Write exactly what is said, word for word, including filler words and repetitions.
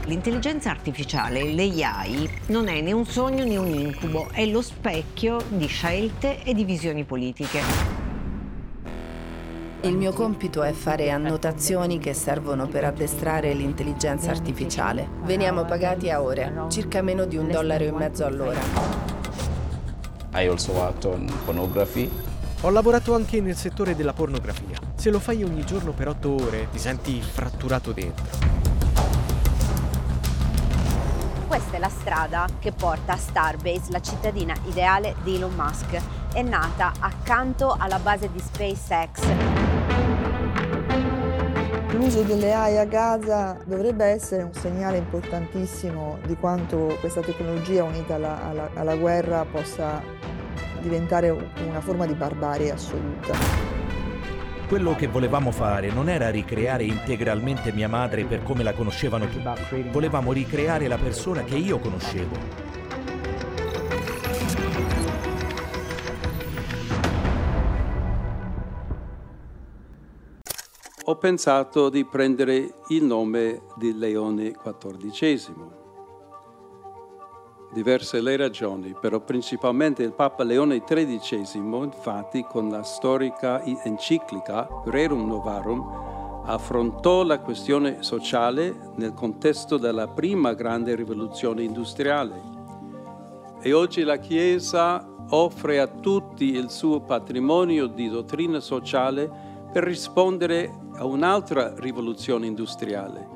L'intelligenza artificiale, l'A I, non è né un sogno né un incubo, è lo specchio di scelte e di visioni politiche. Il mio compito è fare annotazioni che servono per addestrare l'intelligenza artificiale. Veniamo pagati a ore, circa meno di un dollaro e mezzo all'ora. I also worked on pornography. Ho lavorato anche nel settore della pornografia. Se lo fai ogni giorno per otto ore, ti senti fratturato dentro. Questa è la strada che porta a Starbase, la cittadina ideale di Elon Musk. È nata accanto alla base di SpaceX. L'uso delle A I a Gaza dovrebbe essere un segnale importantissimo di quanto questa tecnologia unita alla, alla, alla guerra possa diventare una forma di barbarie assoluta. Quello che volevamo fare non era ricreare integralmente mia madre per come la conoscevano tutti. Volevamo ricreare la persona che io conoscevo. Ho pensato di prendere il nome di Leone quattordicesimo. Diverse le ragioni, però principalmente il Papa Leone tredicesimo, infatti, con la storica enciclica Rerum Novarum, affrontò la questione sociale nel contesto della prima grande rivoluzione industriale. E oggi la Chiesa offre a tutti il suo patrimonio di dottrina sociale per rispondere a un'altra rivoluzione industriale,